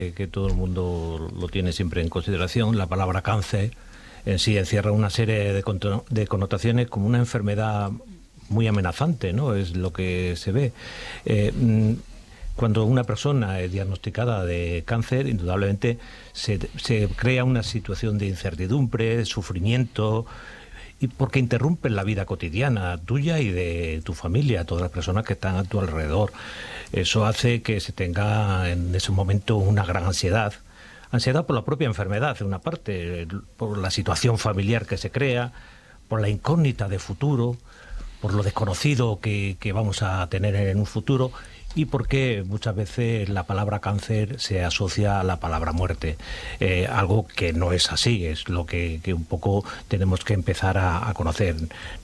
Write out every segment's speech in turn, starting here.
que todo el mundo lo tiene siempre en consideración. La palabra cáncer en sí encierra una serie de connotaciones como una enfermedad muy amenazante, ¿no? Es lo que se ve. Cuando una persona es diagnosticada de cáncer, indudablemente se crea una situación de incertidumbre, de sufrimiento, y porque interrumpen la vida cotidiana tuya y de tu familia, todas las personas que están a tu alrededor. Eso hace que se tenga en ese momento una gran ansiedad. Ansiedad por la propia enfermedad, de una parte, por la situación familiar que se crea, por la incógnita de futuro, por lo desconocido que vamos a tener en un futuro, y porque muchas veces la palabra cáncer se asocia a la palabra muerte, algo que no es así, es lo que un poco tenemos que empezar a conocer.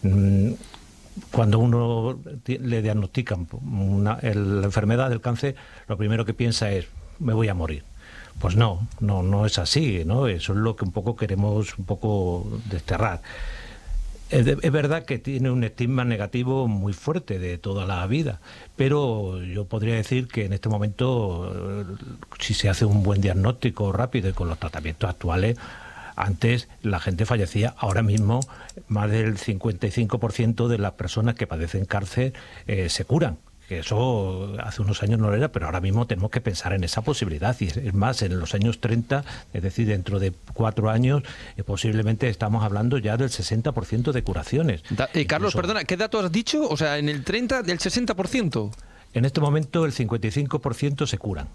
Cuando uno le diagnostican la enfermedad del cáncer, lo primero que piensa es, me voy a morir. Pues no es así, ¿no? Eso es lo que un poco queremos desterrar. Es verdad que tiene un estigma negativo muy fuerte de toda la vida, pero yo podría decir que en este momento, si se hace un buen diagnóstico rápido y con los tratamientos actuales, antes la gente fallecía. Ahora mismo más del 55% de las personas que padecen cáncer se curan. Que eso hace unos años no lo era, pero ahora mismo tenemos que pensar en esa posibilidad. Y es más, en los años 30, es decir, dentro de 4 años, posiblemente estamos hablando ya del 60% de curaciones. Carlos, perdona, ¿qué dato has dicho? O sea, en el 30, del 60%. En este momento el 55% se curan.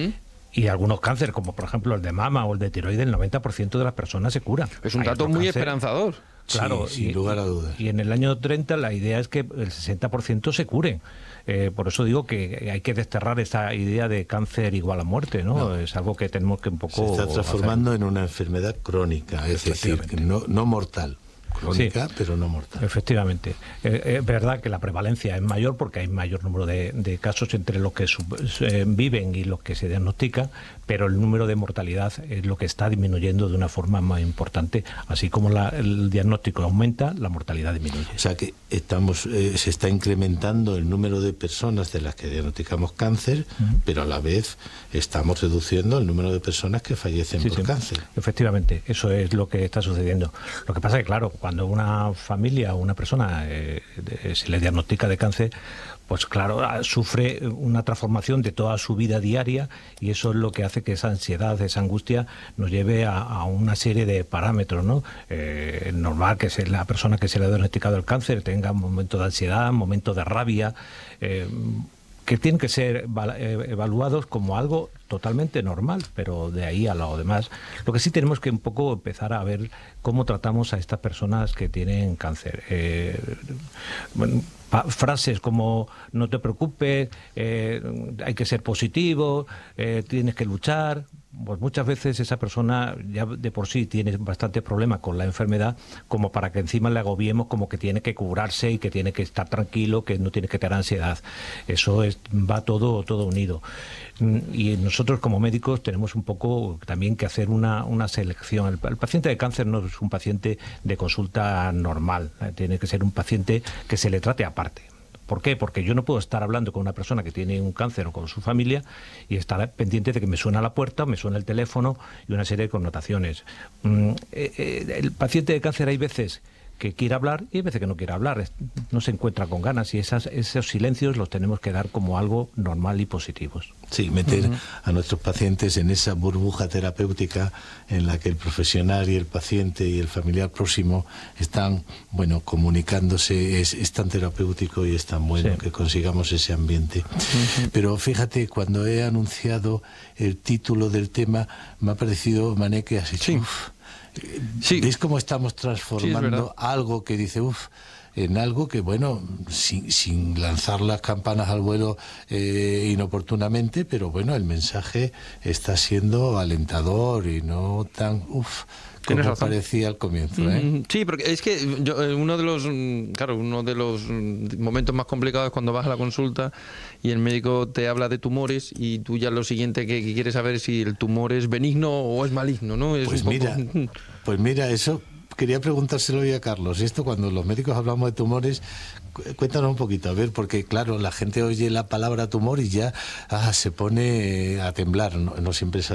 Y algunos cánceres, como por ejemplo el de mama o el de tiroides, el 90% de las personas se curan. Es un dato muy esperanzador. Claro, sí, sin lugar a dudas. Y en el año 30 la idea es que el 60% se curen. Por eso digo que hay que desterrar esa idea de cáncer igual a muerte, ¿no? Es algo que tenemos que un poco... Se está transformando en una enfermedad crónica, es decir, que no mortal. Crónica, sí, pero no mortal. Efectivamente. Es verdad que la prevalencia es mayor porque hay mayor número de casos entre los que viven y los que se diagnostican, pero el número de mortalidad es lo que está disminuyendo de una forma más importante. Así como el diagnóstico aumenta, la mortalidad disminuye. O sea que se está incrementando el número de personas de las que diagnosticamos cáncer, pero a la vez estamos reduciendo el número de personas que fallecen por cáncer. Efectivamente, eso es lo que está sucediendo. Lo que pasa es que, claro, cuando una familia o una persona se le diagnostica de cáncer, pues claro, sufre una transformación de toda su vida diaria, y eso es lo que hace que esa ansiedad, esa angustia nos lleve a una serie de parámetros, ¿no? Es normal que la persona que se le ha diagnosticado el cáncer tenga un momento de ansiedad, un momento de rabia, que tienen que ser evaluados como algo totalmente normal, pero de ahí a lo demás. Lo que sí tenemos que un poco empezar a ver cómo tratamos a estas personas que tienen cáncer. Frases como no te preocupes, hay que ser positivo, tienes que luchar. Pues muchas veces esa persona ya de por sí tiene bastante problema con la enfermedad, como para que encima le agobiemos como que tiene que curarse y que tiene que estar tranquilo, que no tiene que tener ansiedad. Eso va todo unido. Y nosotros como médicos tenemos un poco también que hacer una selección. El paciente de cáncer no es un paciente de consulta normal, tiene que ser un paciente que se le trate aparte. ¿Por qué? Porque yo no puedo estar hablando con una persona que tiene un cáncer o con su familia y estar pendiente de que me suena la puerta, me suena el teléfono y una serie de connotaciones. El paciente de cáncer hay veces que quiere hablar y hay veces que no quiere hablar, no se encuentra con ganas, y esos silencios los tenemos que dar como algo normal y positivos. Sí, meter a nuestros pacientes en esa burbuja terapéutica en la que el profesional y el paciente y el familiar próximo están, comunicándose, es tan terapéutico y es tan bueno que consigamos ese ambiente. Pero fíjate, cuando he anunciado el título del tema, me ha parecido, Mané, que has dicho, ¿veis cómo estamos transformando algo que dice, en algo que, sin lanzar las campanas al vuelo inoportunamente, pero el mensaje está siendo alentador y no tan, como parecía al comienzo, ¿eh? Sí, porque es que uno de los momentos más complicados es cuando vas a la consulta y el médico te habla de tumores y tú ya lo siguiente que quieres saber es si el tumor es benigno o es maligno, ¿no? Pues mira, eso quería preguntárselo hoy a Carlos. Esto, cuando los médicos hablamos de tumores, cuéntanos un poquito, a ver, porque claro, la gente oye la palabra tumor y ya se pone a temblar, no siempre es